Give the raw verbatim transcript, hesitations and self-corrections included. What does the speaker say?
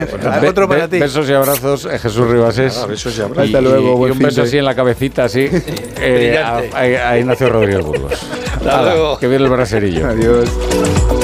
Be- otro para be- ti. besos y abrazos, eh, Jesús Ribasés. Ah, besos y abrazos. Y, Hasta luego, y buen un fin beso de- así en la cabecita, así, eh, a, a- a Ignacio Rodríguez Burgos. Hasta luego. Que viene el braserillo. Adiós.